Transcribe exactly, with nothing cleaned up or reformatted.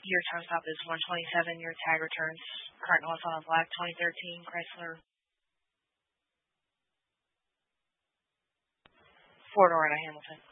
Your time stop is one twenty-seven. Your tag returns current loss on a black twenty thirteen Chrysler four-door in a Hamilton.